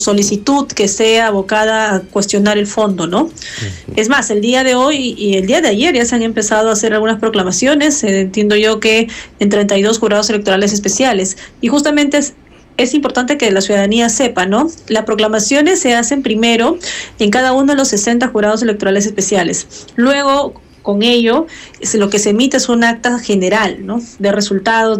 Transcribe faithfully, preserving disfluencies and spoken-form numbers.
solicitud que sea abocada a cuestionar el fondo, ¿no? Es más, el día de hoy y el día de ayer ya se han empezado a hacer algunas proclamaciones, eh, entiendo yo que en treinta y dos jurados electorales especiales, y justamente es, es importante que la ciudadanía sepa, ¿no? Las proclamaciones se hacen primero en cada uno de los sesenta jurados electorales especiales. Luego, con ello, es lo que se emite es un acta general, ¿no? De resultados,